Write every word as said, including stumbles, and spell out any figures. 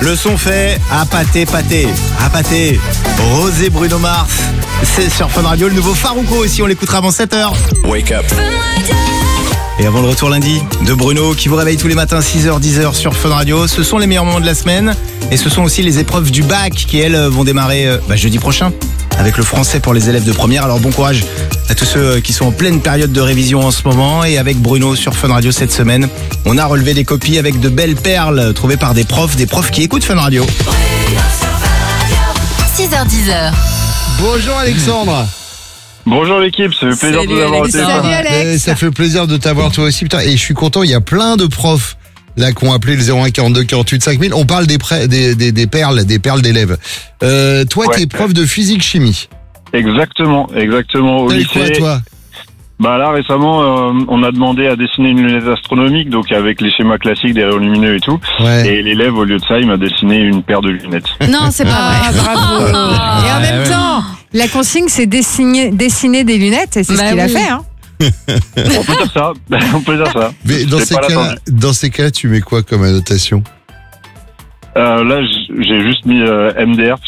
Le son fait à pâté, pâté, à pâté. Rosé Bruno Mars, c'est sur Fun Radio. Le nouveau Farouko aussi, on l'écoutera avant sept heures. Wake up. Et avant le retour lundi de Bruno qui vous réveille tous les matins six heures dix heures sur Fun Radio. Ce sont les meilleurs moments de la semaine. Et ce sont aussi les épreuves du bac qui, elles, vont démarrer euh, bah, jeudi prochain avec le français pour les élèves de première. Alors bon courage à tous ceux qui sont en pleine période de révision en ce moment. Et avec Bruno sur Fun Radio cette semaine, on a relevé des copies avec de belles perles trouvées par des profs, des profs qui écoutent Fun Radio. six heures dix heures. Bonjour Alexandre. Bonjour l'équipe, ça fait plaisir Salut, de vous avoir au Alex. téléphone. Salut, Alex. Euh, ça fait plaisir de t'avoir toi aussi. Putain, et je suis content, il y a plein de profs là qui ont appelé le zéro un quarante-deux quarante-huit cinq mille. On parle des, pré- des, des, des perles, des perles d'élèves. Euh, toi, Ouais. t'es prof de physique-chimie. Exactement, exactement. Au T'as eu lycée, quoi, toi? bah là récemment, euh, on a demandé à dessiner une lunette astronomique, donc avec les schémas classiques des rayons lumineux et tout. Ouais. Et l'élève, au lieu de ça, il m'a dessiné une paire de lunettes. Non, c'est pas Ah, vrai. bravo. Et en même ouais. temps, la consigne, c'est dessiner, dessiner des lunettes, et c'est Bah ce qu'il a oui. fait. Hein. On peut dire ça, on peut dire ça. Mais dans J'ai ces, pas cas, l'attendu. dans ces cas, tu mets quoi comme annotation? Euh, là, j- j'ai juste mis euh, M D R